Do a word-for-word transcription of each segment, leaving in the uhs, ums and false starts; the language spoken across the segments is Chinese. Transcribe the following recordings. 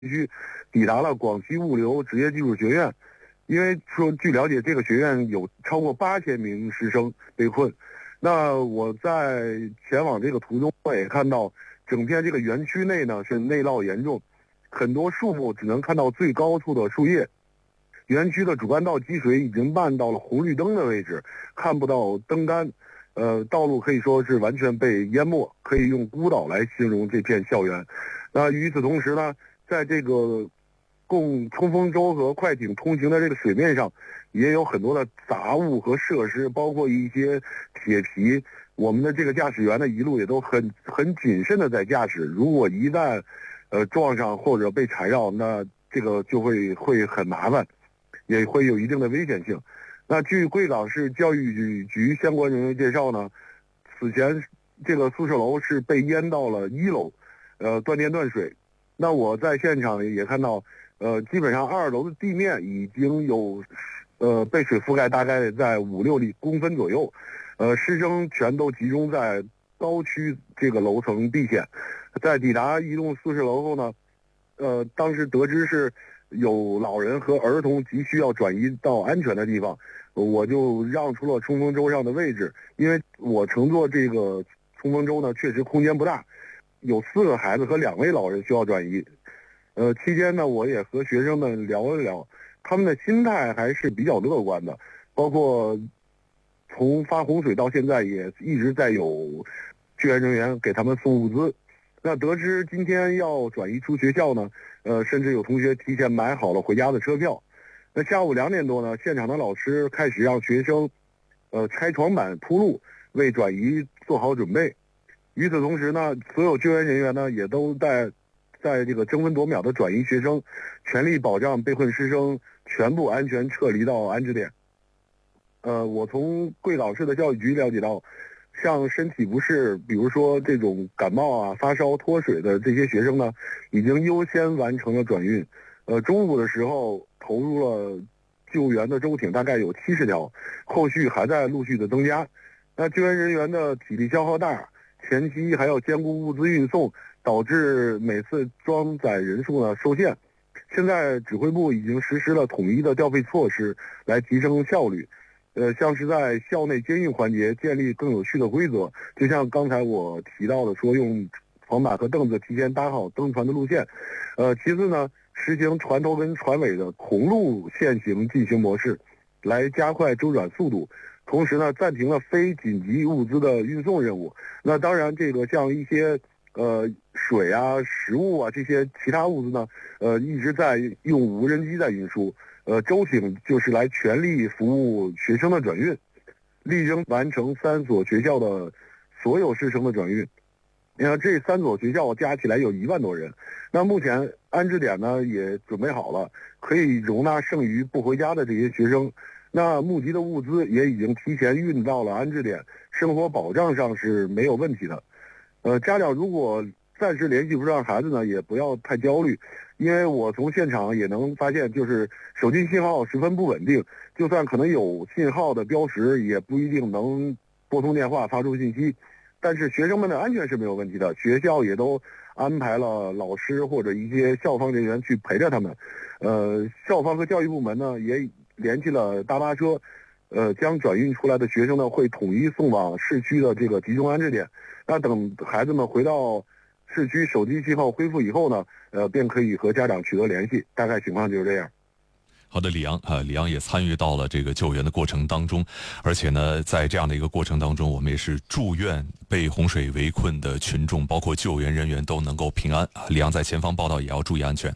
区抵达了广西物流职业技术学院。因为说据了解，这个学院有超过八千名师生被困。那我在前往这个途中，我也看到整片这个园区内呢是内涝严重，很多树木只能看到最高处的树叶。园区的主干道积水已经漫到了红绿灯的位置，看不到灯杆，呃，道路可以说是完全被淹没，可以用孤岛来形容这片校园。那与此同时呢，在这个供冲锋舟和快艇通行的这个水面上，也有很多的杂物和设施，包括一些铁皮。我们的这个驾驶员呢，一路也都很很谨慎的在驾驶。如果一旦呃撞上或者被缠绕，那这个就会会很麻烦，也会有一定的危险性。那据贵港市教育局局相关人员介绍呢，此前这个宿舍楼是被淹到了一楼，呃断电断水。那我在现场也看到。呃，基本上二楼的地面已经有，呃，被水覆盖，大概在五六里公分左右。呃，师生全都集中在高区这个楼层避险。在抵达一栋宿舍楼后呢，呃，当时得知是有老人和儿童急需要转移到安全的地方，我就让出了冲锋舟上的位置，因为我乘坐这个冲锋舟呢，确实空间不大，有四个孩子和两位老人需要转移。呃，期间呢，我也和学生们聊了聊，他们的心态还是比较乐观的，包括从发洪水到现在也一直在有救援人员给他们送物资。那得知今天要转移出学校呢，呃，甚至有同学提前买好了回家的车票。那下午两点多呢，现场的老师开始让学生，呃，拆床板铺路，为转移做好准备。与此同时呢，所有救援人员呢也都在。在这个争分夺秒的转移学生，全力保障被困师生全部安全撤离到安置点。呃，我从贵港市的教育局了解到，像身体不适，比如说这种感冒啊、发烧、脱水的这些学生呢，已经优先完成了转运。呃，中午的时候投入了救援的舟艇，大概有七十条，后续还在陆续的增加。那救援人员的体力消耗大，前期还要兼顾物资运送。导致每次装载人数呢受限，现在指挥部已经实施了统一的调配措施，来提升效率。呃，像是在校内监运环节建立更有序的规则，就像刚才我提到的，说用床板和凳子提前搭好登船的路线。呃，其次呢，实行船头跟船尾的同路线型进行模式，来加快周转速度。同时呢，暂停了非紧急物资的运送任务。那当然，这个像一些。呃，水啊、食物啊这些其他物资呢，呃，一直在用无人机在运输。呃，舟艇就是来全力服务学生的转运，力争完成三所学校的所有师生的转运。你看，这三所学校加起来有一万多人。那目前安置点呢也准备好了，可以容纳剩余不回家的这些学生。那募集的物资也已经提前运到了安置点，生活保障上是没有问题的。呃，家长如果暂时联系不上孩子呢，也不要太焦虑，因为我从现场也能发现，就是手机信号十分不稳定，就算可能有信号的标识，也不一定能拨通电话发出信息。但是学生们的安全是没有问题的，学校也都安排了老师或者一些校方人员去陪着他们。呃，校方和教育部门呢也联系了大巴车。呃，将转运出来的学生呢，会统一送往市区的这个集中安置点。那等孩子们回到市区，手机信号恢复以后呢，呃，便可以和家长取得联系。大概情况就是这样。 好的，李阳啊，李阳也参与到了这个救援的过程当中，而且呢，在这样的一个过程当中，我们也是祝愿被洪水围困的群众，包括救援人员都能够平安。李阳在前方报道，也要注意安全。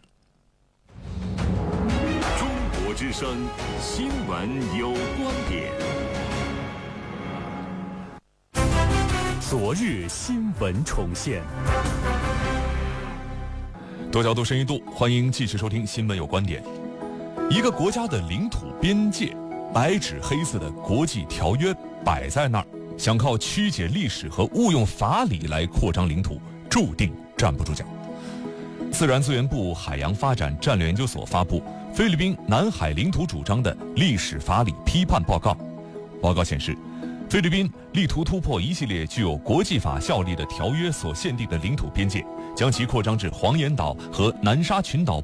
中国之声新闻有观点。昨日新闻重现。 多角度、深一度，欢迎继续收听《新闻有观点》。一个国家的领土边界，白纸黑字的国际条约摆在那儿，想靠曲解历史和误用法理来扩张领土，注定站不住脚。自然资源部海洋发展战略研究所发布菲律宾南海领土主张的历史法理批判报告。报告显示，菲律宾力图突破一系列具有国际法效力的条约所限定的领土边界， 将其扩张至黄岩岛和南沙群岛